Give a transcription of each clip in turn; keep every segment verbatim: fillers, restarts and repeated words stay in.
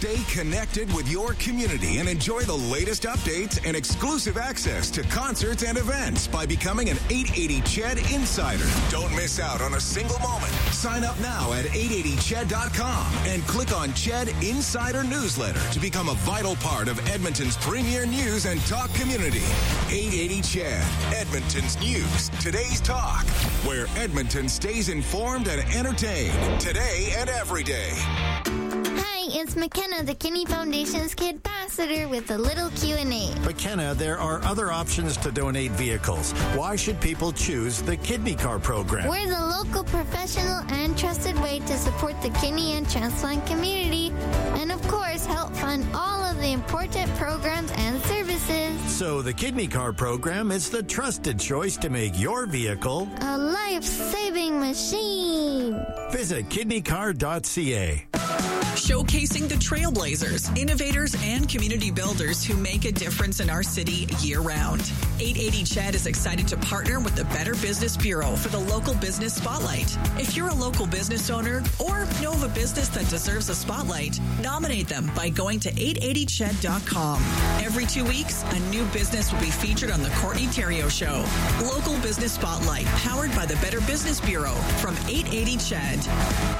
Stay connected with your community and enjoy the latest updates and exclusive access to concerts and events by becoming an eight eighty C H E D Insider. Don't miss out on a single moment. Sign up now at eight eighty C H E D dot com and click on C H E D Insider Newsletter to become a vital part of Edmonton's premier news and talk community. eight eighty C H E D, Edmonton's news, today's talk, where Edmonton stays informed and entertained today and every day. Hi, it's McKenna, the Kinney Foundation's Kid Ambassador, with a little Q and A. McKenna, there are other options to donate vehicles. Why should people choose the Kidney Car program? We're the local, professional, and trusted way to support the kidney and transplant community, and of course, help fund all of the important programs and services. So the Kidney Car program is the trusted choice to make your vehicle a life-saving machine. Visit kidney car dot c a. Showcasing the trailblazers, innovators, and community builders who make a difference in our city year-round. eight eighty C H E D is excited to partner with the Better Business Bureau for the Local Business Spotlight. If you're a local business owner or know of a business that deserves a spotlight, nominate them by going to eight eighty C H E D dot com. Every two weeks, a new business will be featured on the Courtney Theriault Show. Local Business Spotlight, powered by the Better Business Bureau from eight eighty C H E D.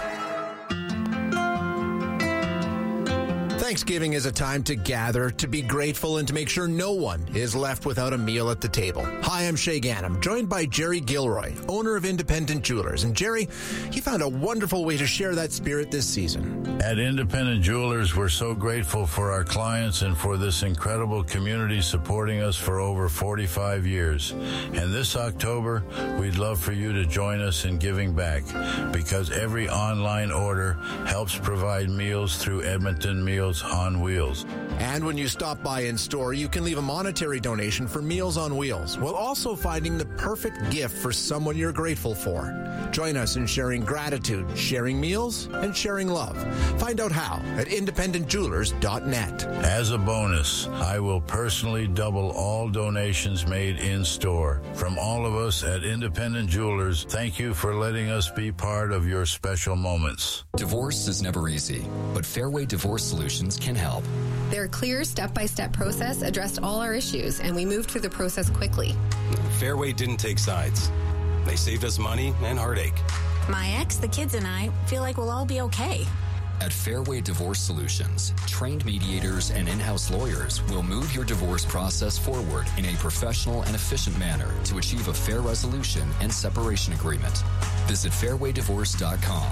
Thanksgiving is a time to gather, to be grateful, and to make sure no one is left without a meal at the table. Hi, I'm Shay Gannam, joined by Jerry Gilroy, owner of Independent Jewelers. And Jerry, he found a wonderful way to share that spirit this season. At Independent Jewelers, we're so grateful for our clients and for this incredible community supporting us for over forty-five years. And this October, we'd love for you to join us in giving back, because every online order helps provide meals through Edmonton Meals on Wheels. And when you stop by in store, you can leave a monetary donation for Meals on Wheels, while also finding the perfect gift for someone you're grateful for. Join us in sharing gratitude, sharing meals, and sharing love. Find out how at independent jewelers dot net. As a bonus, I will personally double all donations made in store. From all of us at Independent Jewelers, thank you for letting us be part of your special moments. Divorce is never easy, but Fairway Divorce Solutions can help. Their clear step-by-step process addressed all our issues, and we moved through the process quickly. Fairway didn't take sides. They saved us money and heartache. My ex, the kids, and I feel like we'll all be okay. At Fairway Divorce Solutions, trained mediators and in-house lawyers will move your divorce process forward in a professional and efficient manner to achieve a fair resolution and separation agreement. Visit fairway divorce dot com.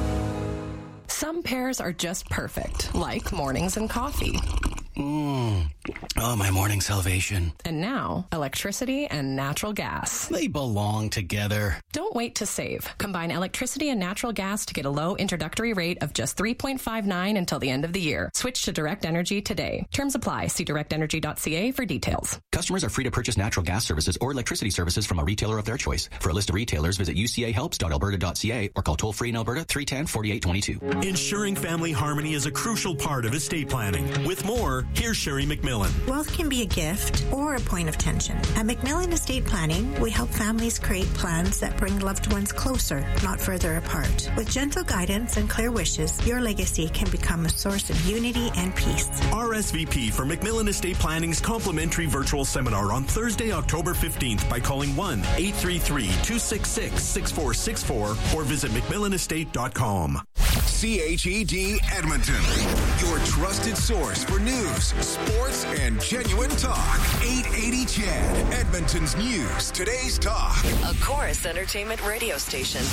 Some pairs are just perfect, like mornings and coffee. Mmm. Oh, my morning salvation. And now, electricity and natural gas. They belong together. Don't wait to save. Combine electricity and natural gas to get a low introductory rate of just three point five nine until the end of the year. Switch to Direct Energy today. Terms apply. See direct energy dot c a for details. Customers are free to purchase natural gas services or electricity services from a retailer of their choice. For a list of retailers, visit u c a helps dot alberta dot c a or call toll-free in Alberta three one zero, four eight two two. Ensuring family harmony is a crucial part of estate planning. With more, here's Sherry McMillan. Wealth can be a gift or a point of tension. At McMillan Estate Planning, we help families create plans that bring loved ones closer, not further apart. With gentle guidance and clear wishes, your legacy can become a source of unity and peace. R S V P for McMillan Estate Planning's complimentary virtual seminar on Thursday, October fifteenth by calling one eight three three, two six six, six four six four or visit mcmillan estate dot com. C H E D Edmonton, your trusted source for news, sports, and genuine talk. eight eighty C H E D, Edmonton's news, today's talk. A Chorus Entertainment radio station.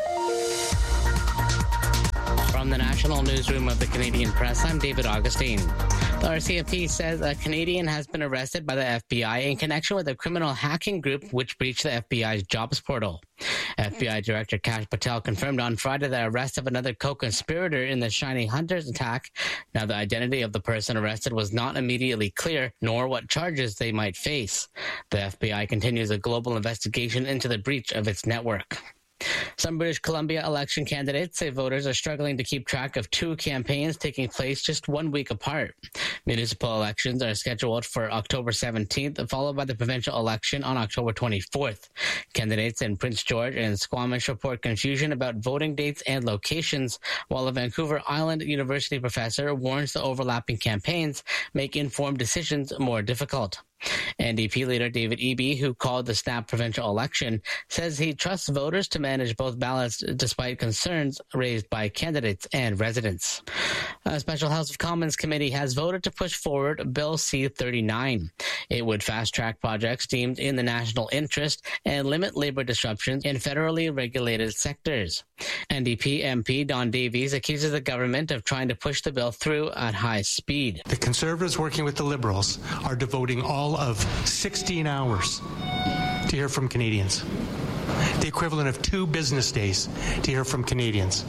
From the National Newsroom of the Canadian Press, I'm David Augustine. The R C M P says a Canadian has been arrested by the F B I in connection with a criminal hacking group which breached the F B I's jobs portal. F B I Director Kash Patel confirmed on Friday the arrest of another co-conspirator in the Shining Hunters attack. Now, the identity of the person arrested was not immediately clear, nor what charges they might face. The F B I continues a global investigation into the breach of its network. Some British Columbia election candidates say voters are struggling to keep track of two campaigns taking place just one week apart. Municipal elections are scheduled for October seventeenth, followed by the provincial election on October twenty-fourth. Candidates in Prince George and Squamish report confusion about voting dates and locations, while a Vancouver Island University professor warns the overlapping campaigns make informed decisions more difficult. N D P leader David Eby, who called the snap provincial election, says he trusts voters to manage both ballots despite concerns raised by candidates and residents. A special House of Commons committee has voted to push forward Bill C thirty-nine. It would fast-track projects deemed in the national interest and limit labor disruptions in federally regulated sectors. N D P M P Don Davies accuses the government of trying to push the bill through at high speed. The Conservatives, working with the Liberals, are devoting all of sixteen hours to hear from Canadians. The equivalent of two business days to hear from Canadians.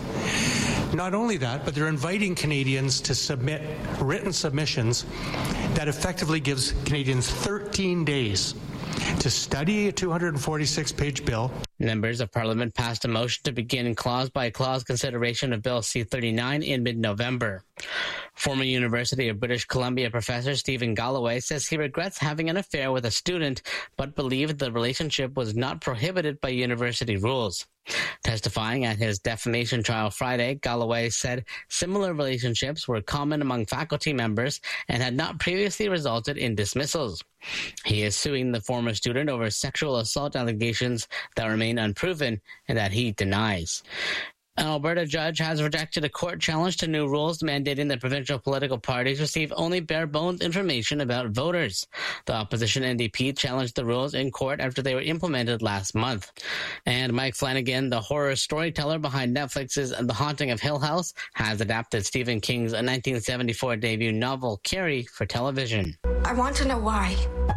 Not only that, but they're inviting Canadians to submit written submissions that effectively gives Canadians thirteen days to study a two hundred forty-six page bill. Members of Parliament passed a motion to begin clause-by-clause consideration of Bill C thirty-nine in mid-November. Former University of British Columbia professor Stephen Galloway says he regrets having an affair with a student, but believed the relationship was not prohibited by university rules. Testifying at his defamation trial Friday, Galloway said similar relationships were common among faculty members and had not previously resulted in dismissals. He is suing the former student over sexual assault allegations that remain unproven and that he denies. An Alberta judge has rejected a court challenge to new rules mandating that provincial political parties receive only bare-bones information about voters. The opposition N D P challenged the rules in court after they were implemented last month. And Mike Flanagan, the horror storyteller behind Netflix's The Haunting of Hill House, has adapted Stephen King's nineteen seventy-four debut novel Carrie for television. I want to know why.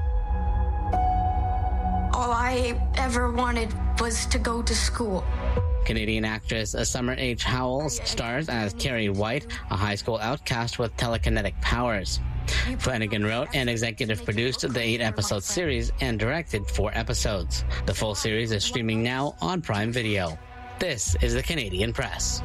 All I ever wanted was to go to school. Canadian actress Summer H. Howell stars as Carrie White, a high school outcast with telekinetic powers. Flanagan wrote and executive produced the eight-episode series and directed four episodes. The full series is streaming now on Prime Video. This is the Canadian Press.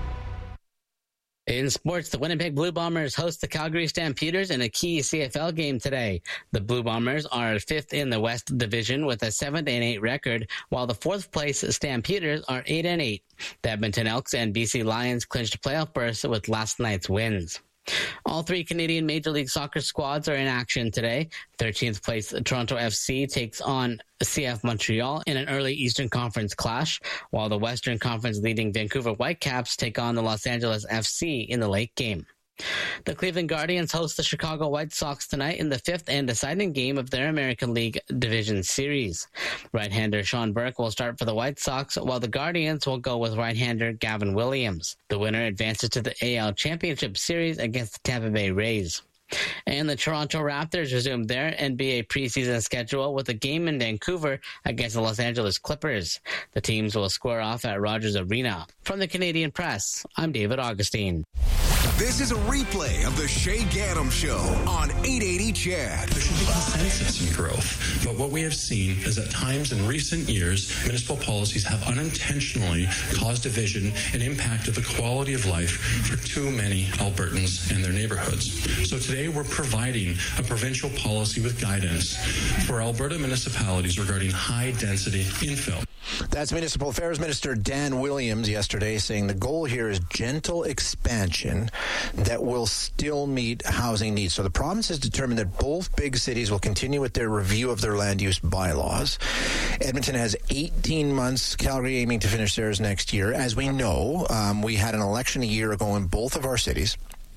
In sports, the Winnipeg Blue Bombers host the Calgary Stampeders in a key C F L game today. The Blue Bombers are fifth in the West Division with a seven and eight record, while the fourth place Stampeders are eight and eight. The Edmonton Elks and B C Lions clinched playoff berths with last night's wins. All three Canadian Major League Soccer squads are in action today. thirteenth place Toronto F C takes on C F Montreal in an early Eastern Conference clash, while the Western Conference leading Vancouver Whitecaps take on the Los Angeles F C in the late game. The Cleveland Guardians host the Chicago White Sox tonight in the fifth and deciding game of their American League Division Series. Right-hander Sean Burke will start for the White Sox, while the Guardians will go with right-hander Gavin Williams. The winner advances to the A L Championship Series against the Tampa Bay Rays. And the Toronto Raptors resumed their N B A preseason schedule with a game in Vancouver against the Los Angeles Clippers. The teams will square off at Rogers Arena. From the Canadian Press, I'm David Augustine. This is a replay of the Shay Gaddam Show on eight eighty C H E D. There should be consensus in growth, but what we have seen is at times in recent years, municipal policies have unintentionally caused division and impacted the quality of life for too many Albertans and their neighborhoods. So today we're providing a provincial policy with guidance for Alberta municipalities regarding high-density infill. That's Municipal Affairs Minister Dan Williams yesterday saying the goal here is gentle expansion that will still meet housing needs. So the province has determined that both big cities will continue with their review of their land use bylaws. Edmonton has eighteen months, Calgary aiming to finish theirs next year. As we know, um, we had an election a year ago in both of our cities.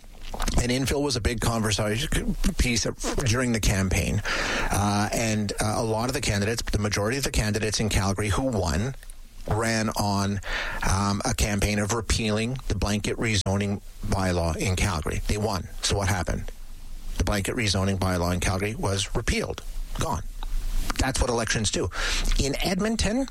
And infill was a big conversation piece during the campaign. Uh, and uh, a lot of the candidates, the majority of the candidates in Calgary who won, ran on um, a campaign of repealing the blanket rezoning bylaw in Calgary. They won. So what happened? The blanket rezoning bylaw in Calgary was repealed. Gone. That's what elections do. In Edmonton,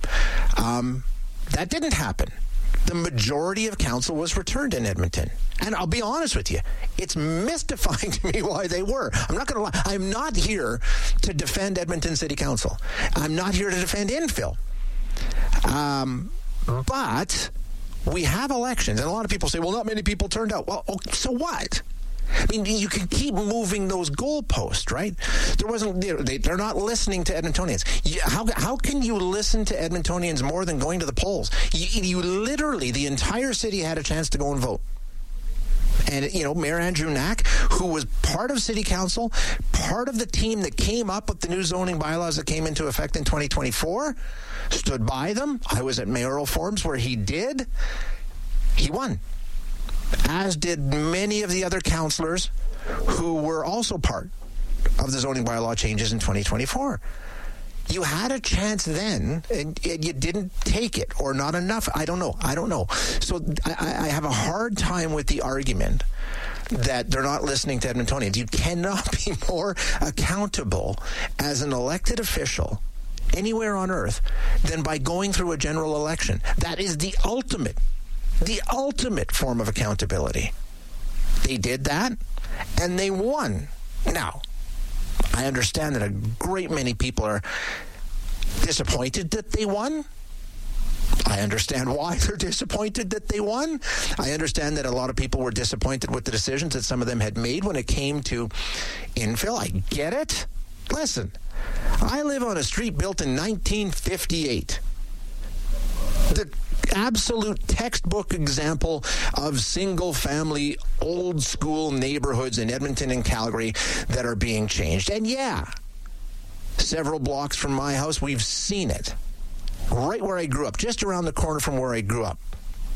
um, that didn't happen. The majority of council was returned in Edmonton. And I'll be honest with you, it's mystifying to me why they were. I'm not going to lie. I'm not here to defend Edmonton City Council. I'm not here to defend infill. Um, But we have elections, and a lot of people say, well, not many people turned out. Well, okay, so what? I mean, you can keep moving those goalposts, right? There wasn't, they, they're not listening to Edmontonians. You, how, how can you listen to Edmontonians more than going to the polls? You, you literally, the entire city had a chance to go and vote. And, you know, Mayor Andrew Knack, who was part of City Council, part of the team that came up with the new zoning bylaws that came into effect in twenty twenty-four, stood by them. I was at mayoral forums where he did. He won. As did many of the other councillors who were also part of the zoning bylaw changes in twenty twenty-four. You had a chance then, and, and you didn't take it, or not enough. I don't know. I don't know. So I, I have a hard time with the argument that they're not listening to Edmontonians. You cannot be more accountable as an elected official anywhere on earth than by going through a general election. That is the ultimate, the ultimate form of accountability. They did that, and they won. Now, I understand that a great many people are disappointed that they won. I understand why they're disappointed that they won. I understand that a lot of people were disappointed with the decisions that some of them had made when it came to infill. I get it. Listen, I live on a street built in nineteen fifty-eight. The absolute textbook example of single-family, old-school neighborhoods in Edmonton and Calgary that are being changed. And yeah, several blocks from my house, we've seen it. Right where I grew up, just around the corner from where I grew up.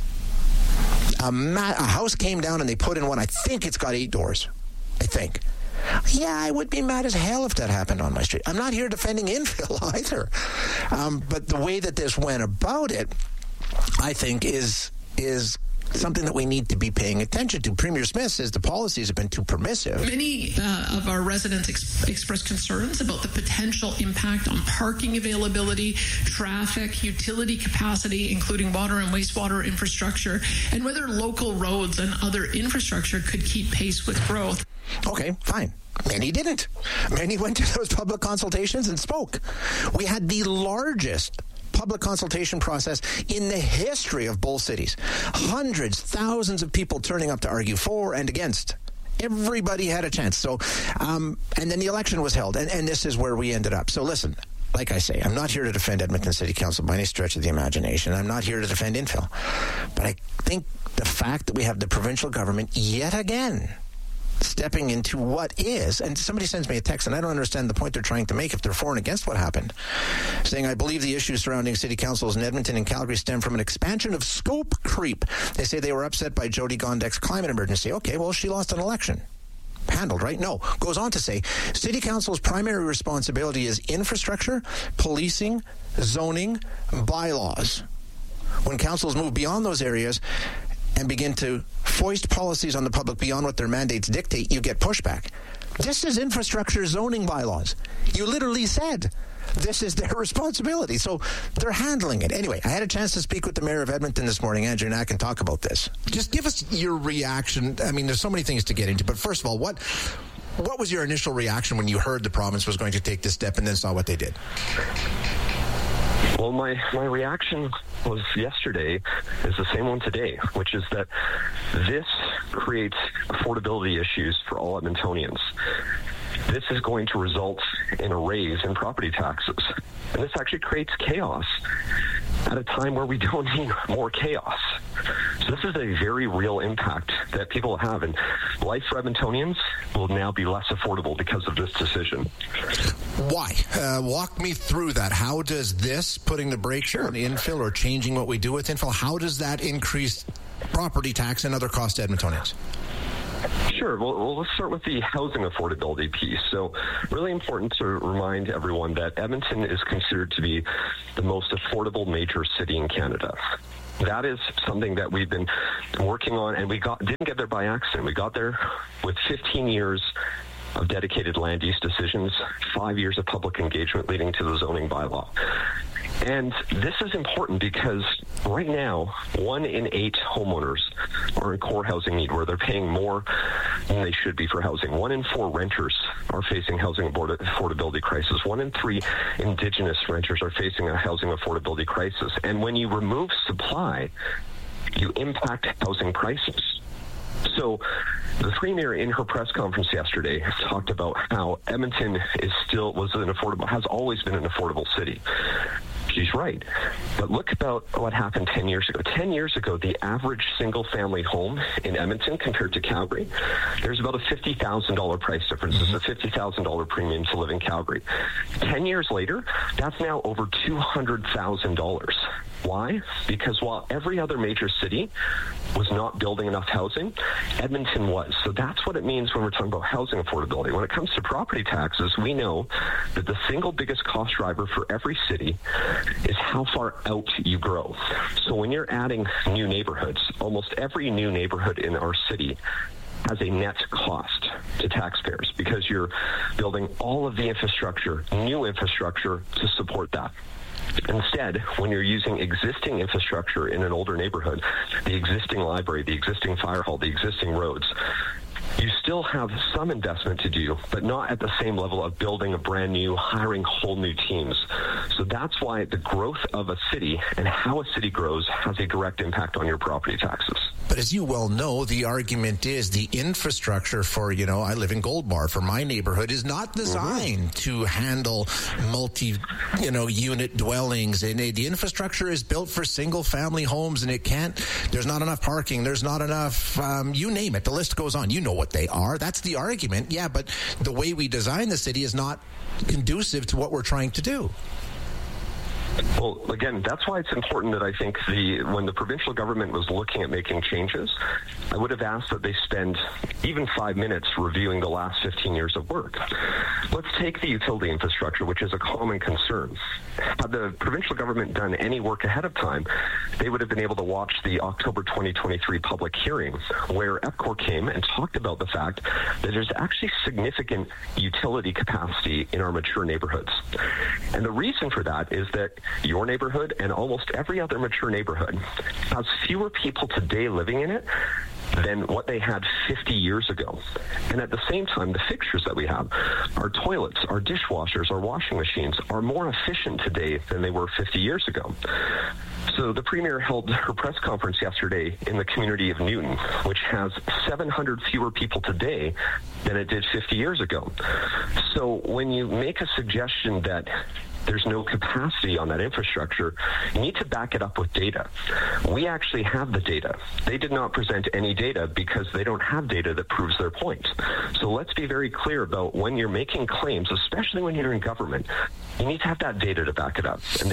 A, ma- a house came down and they put in one. I think it's got eight doors. I think. Yeah, I would be mad as hell if that happened on my street. I'm not here defending infill either. Um, but the way that this went about it, I think, is is something that we need to be paying attention to. Premier Smith says the policies have been too permissive. Many uh, of our residents ex- express concerns about the potential impact on parking availability, traffic, utility capacity, including water and wastewater infrastructure, and whether local roads and other infrastructure could keep pace with growth. Okay, fine. Many didn't. Many went to those public consultations and spoke. We had the largest public consultation process in the history of both cities. Hundreds, thousands of people turning up to argue for and against. Everybody had a chance. So, um, and then the election was held, and, and this is where we ended up. So listen, like I say, I'm not here to defend Edmonton City Council by any stretch of the imagination. I'm not here to defend infill. But I think the fact that we have the provincial government yet again stepping into what is, and somebody sends me a text, and I don't understand the point they're trying to make if they're for and against what happened, saying, I believe the issues surrounding city councils in Edmonton and Calgary stem from an expansion of scope creep. They say they were upset by Jody Gondek's climate emergency. Okay, well, she lost an election. Handled, right? No. Goes on to say, city council's primary responsibility is infrastructure, policing, zoning, bylaws. When councils move beyond those areas and begin to foist policies on the public beyond what their mandates dictate, you get pushback. This is infrastructure zoning bylaws. You literally said this is their responsibility. So they're handling it. Anyway, I had a chance to speak with the mayor of Edmonton this morning, Andrew Knack, and talk about this. Just give us your reaction. I mean, there's so many things to get into, but first of all, what what was your initial reaction when you heard the province was going to take this step and then saw what they did? Well, my, my reaction was yesterday is the same one today, which is that this creates affordability issues for all Edmontonians. This is going to result in a raise in property taxes. And this actually creates chaos at a time where we don't need more chaos. So this is a very real impact that people have. And life for Edmontonians will now be less affordable because of this decision. Why? Uh, walk me through that. How does this, putting the brakes on infill or changing what we do with infill, how does that increase property tax and other costs to Edmontonians? Sure. Well, well, let's start with the housing affordability piece. So really important to remind everyone that Edmonton is considered to be the most affordable major city in Canada. That is something that we've been working on, and we got didn't get there by accident. We got there with fifteen years of dedicated land use decisions, five years of public engagement leading to the zoning bylaw. And this is important because right now, one in eight homeowners are in core housing need, where they're paying more than they should be for housing. One in four renters are facing housing affordability crisis. One in three Indigenous renters are facing a housing affordability crisis. And when you remove supply, you impact housing prices. So the Premier in her press conference yesterday talked about how Edmonton is still was an affordable, has always been an affordable city. She's right. But look about what happened ten years ago. ten years ago, the average single-family home in Edmonton compared to Calgary, there's about a fifty thousand dollars price difference. There's a fifty thousand dollars premium to live in Calgary. ten years later, that's now over two hundred thousand dollars. Why? Because while every other major city was not building enough housing, Edmonton was. So that's what it means when we're talking about housing affordability. When it comes to property taxes, we know that the single biggest cost driver for every city is how far out you grow. So when you're adding new neighborhoods, almost every new neighborhood in our city has a net cost to taxpayers because you're building all of the infrastructure, new infrastructure to support that. Instead, when you're using existing infrastructure in an older neighborhood, the existing library, the existing fire hall, the existing roads, you still have some investment to do, but not at the same level of building a brand new, hiring whole new teams. So that's why the growth of a city and how a city grows has a direct impact on your property taxes. But as you well know, the argument is the infrastructure for, you know, I live in Gold Bar, for my neighborhood is not designed mm-hmm. to handle multi, you know, unit dwellings. And the infrastructure is built for single family homes and it can't, there's not enough parking. There's not enough, um, you name it. The list goes on. You know what they are. That's the argument. Yeah, but the way we design the city is not conducive to what we're trying to do. Well, again, that's why it's important that I think the when the provincial government was looking at making changes, I would have asked that they spend even five minutes reviewing the last fifteen years of work. Let's take the utility infrastructure, which is a common concern. Had the provincial government done any work ahead of time, they would have been able to watch the October twenty twenty-three public hearing, where EPCOR came and talked about the fact that there's actually significant utility capacity in our mature neighborhoods. And the reason for that is that your neighborhood and almost every other mature neighborhood has fewer people today living in it than what they had fifty years ago. And at the same time, the fixtures that we have, our toilets, our dishwashers, our washing machines, are more efficient today than they were fifty years ago. So the Premier held her press conference yesterday in the community of Newton, which has seven hundred fewer people today than it did fifty years ago. So when you make a suggestion that there's no capacity on that infrastructure, you need to back it up with data. We actually have the data. They did not present any data because they don't have data that proves their point. So let's be very clear about when you're making claims, especially when you're in government, you need to have that data to back it up. And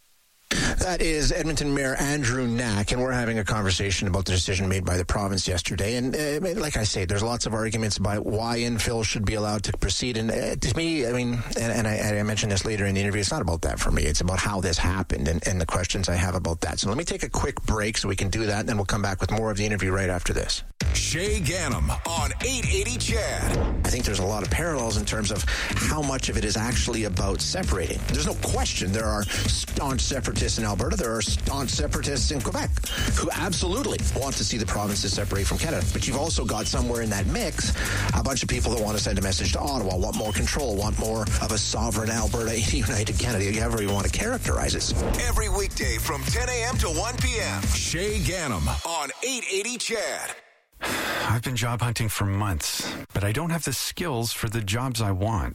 That is Edmonton Mayor Andrew Knack, and we're having a conversation about the decision made by the province yesterday. And uh, like I say, there's lots of arguments about why infill should be allowed to proceed. And uh, to me, I mean, and, and I, I mentioned this later in the interview, it's not about that for me. It's about how this happened and, and the questions I have about that. So let me take a quick break so we can do that, and then we'll come back with more of the interview right after this. Shay Ganem on eight eighty C H E D. I think there's a lot of parallels in terms of how much of it is actually about separating. There's no question there are staunch separatists in Alberta. There are staunch separatists in Quebec who absolutely want to see the provinces separate from Canada. But you've also got somewhere in that mix a bunch of people that want to send a message to Ottawa, want more control, want more of a sovereign Alberta, united Canada, however you want to characterize it. Every weekday from ten a.m. to one p.m. Shay Ganem on eight eighty C H E D. I've been job hunting for months, but I don't have the skills for the jobs I want.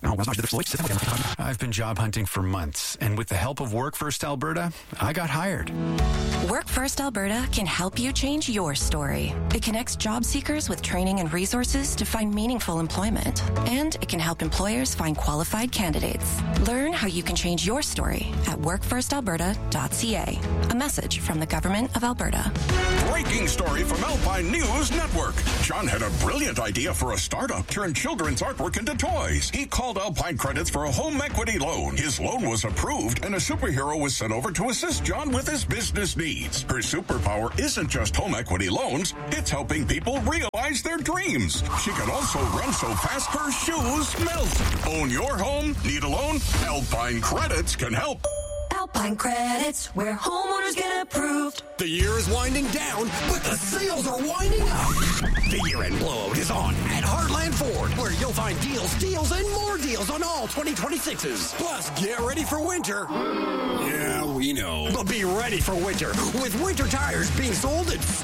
I've been job hunting for months, and with the help of Work First Alberta, I got hired. Work First Alberta can help you change your story. It connects job seekers with training and resources to find meaningful employment, and it can help employers find qualified candidates. Learn how you can change your story at work first alberta dot c a. A message from the Government of Alberta. Breaking story from Alpine News Network. John had a brilliant idea for a startup, turn children's artwork into toys. He called Alpine Credits for a home equity loan. His loan was approved, and a superhero was sent over to assist John with his business needs. Her superpower isn't just home equity loans, it's helping people realize their dreams. She can also run so fast her shoes melt. Own your home? Need a loan? Alpine Credits can help. Alpine Credits, where homeowners get approved. The year is winding down, but the sales are winding up. The year-end blowout is on at Heartland Ford, where you'll find deals, deals, and more deals on all twenty twenty-sixes. Plus, get ready for winter. Yeah, we know. But be ready for winter with winter tires being sold at